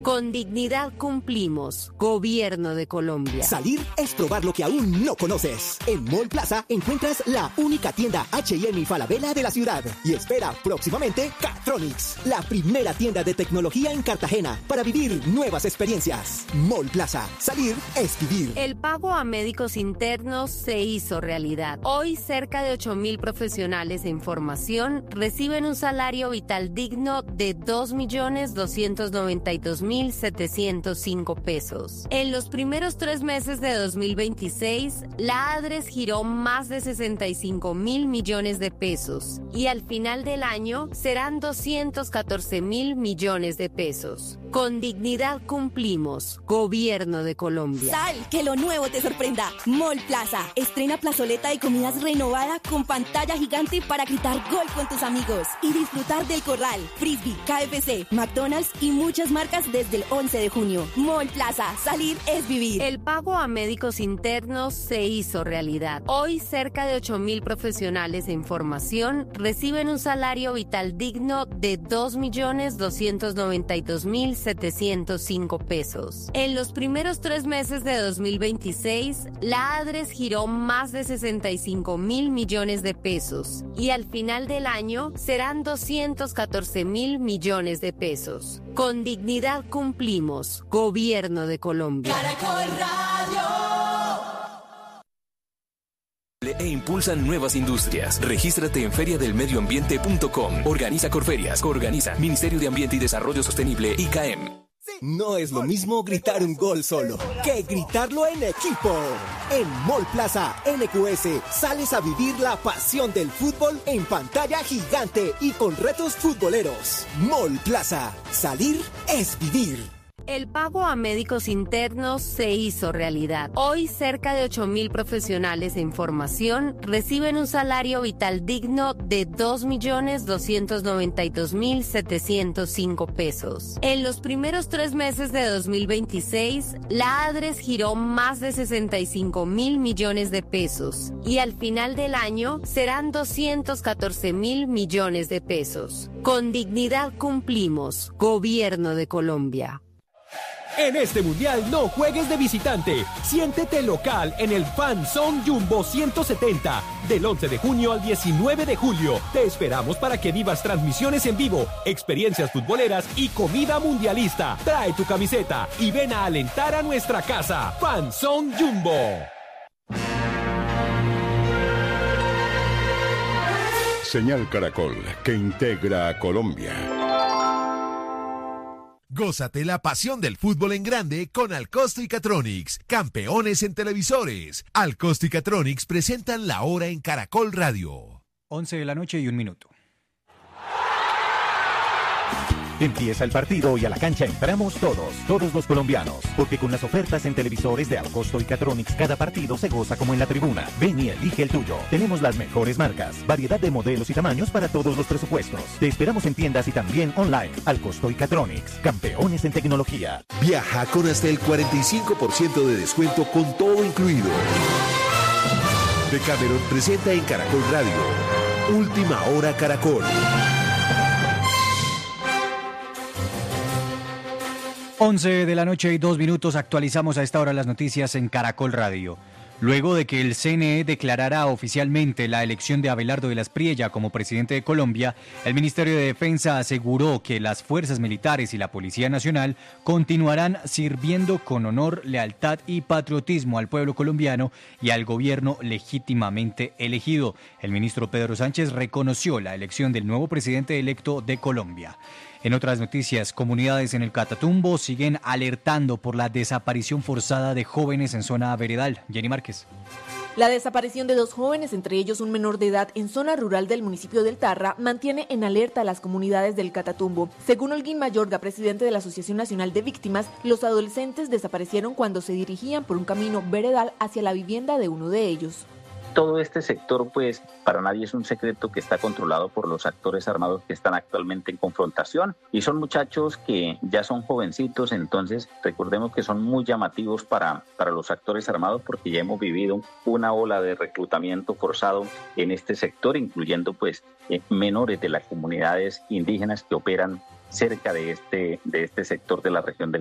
Con dignidad cumplimos. Gobierno de Colombia. Salir es probar lo que aún no conoces. En Mall Plaza encuentras la única tienda H&M y Falabella de la ciudad. Y espera próximamente Catronics, la primera tienda de tecnología en Cartagena para vivir nuevas experiencias. Mall Plaza. Salir es vivir. El pago a médicos internos se hizo realidad. Hoy cerca de 8.000 profesionales en formación reciben un salario vital digno de 2.292.705 pesos. En los primeros 3 meses de 2026, la ADRES giró más de 65.000 millones de pesos y al final del año serán 214.000 millones de pesos. Con dignidad cumplimos. Gobierno de Colombia. Sal, que lo nuevo te sorprenda. Mall Plaza estrena plazoleta de comidas renovada con pantalla gigante para gritar gol con tus amigos y disfrutar del Corral, Frisbee, KFC, McDonald's y muchas marcas desde el 11 de junio. Mall Plaza, salir es vivir. El pago a médicos internos se hizo realidad. Hoy cerca de 8.000 profesionales en formación reciben un salario vital digno de 2.292.705 pesos. En los primeros 3 meses de 2026, la ADRES giró más de 65.000 millones de pesos y al final del año serán 214.000 millones de pesos. Con dignidad cumplimos. Gobierno de Colombia. Caracol Radio. E impulsan nuevas industrias. Regístrate en feriadelmedioambiente.com. Organiza Corferias. Organiza Ministerio de Ambiente y Desarrollo Sostenible, ICAEM. No es lo mismo gritar un gol solo que gritarlo en equipo. En Mall Plaza NQS sales a vivir la pasión del fútbol en pantalla gigante y con retos futboleros. Mall Plaza. Salir es vivir. El pago a médicos internos se hizo realidad. Hoy cerca de 8.000 profesionales en formación reciben un salario vital digno de 2.292.705 pesos. En los primeros 3 meses de 2026, la ADRES giró más de 65.000 millones de pesos y al final del año serán 214.000 millones de pesos. Con dignidad cumplimos. Gobierno de Colombia. En este mundial no juegues de visitante, siéntete local en el Fan Zone Jumbo 170, del 11 de junio al 19 de julio. Te esperamos para que vivas transmisiones en vivo, experiencias futboleras y comida mundialista. Trae tu camiseta y ven a alentar a nuestra casa. Fan Zone Jumbo. Señal Caracol, que integra a Colombia. Gózate la pasión del fútbol en grande con Alcosto y Catronics, campeones en televisores. Alcosto y Catronics presentan la hora en Caracol Radio. 11 de la noche y 1 minuto. Empieza el partido y a la cancha entramos todos los colombianos, porque con las ofertas en televisores de Alcosto y Catronics cada partido se goza como en la tribuna. Ven y elige el tuyo. Tenemos las mejores marcas, variedad de modelos y tamaños para todos los presupuestos. Te esperamos en tiendas y también online. Alcosto y Catronics, campeones en tecnología. Viaja con hasta el 45% de descuento con todo incluido. Decameron presenta en Caracol Radio Última Hora Caracol. 11 de la noche y 2 minutos, actualizamos a esta hora las noticias en Caracol Radio. Luego de que el CNE declarara oficialmente la elección de Abelardo de la Espriella como presidente de Colombia, el Ministerio de Defensa aseguró que las fuerzas militares y la Policía Nacional continuarán sirviendo con honor, lealtad y patriotismo al pueblo colombiano y al gobierno legítimamente elegido. El ministro Pedro Sánchez reconoció la elección del nuevo presidente electo de Colombia. En otras noticias, comunidades en el Catatumbo siguen alertando por la desaparición forzada de jóvenes en zona veredal. Jenny Márquez. La desaparición de 2 jóvenes, entre ellos un menor de edad, en zona rural del municipio del Tarra, mantiene en alerta a las comunidades del Catatumbo. Según Holguín Mayorga, presidente de la Asociación Nacional de Víctimas, los adolescentes desaparecieron cuando se dirigían por un camino veredal hacia la vivienda de uno de ellos. Todo este sector, pues, para nadie es un secreto que está controlado por los actores armados que están actualmente en confrontación. Y son muchachos que ya son jovencitos, entonces recordemos que son muy llamativos para los actores armados porque ya hemos vivido una ola de reclutamiento forzado en este sector, incluyendo, pues, menores de las comunidades indígenas que operan cerca de este sector de la región del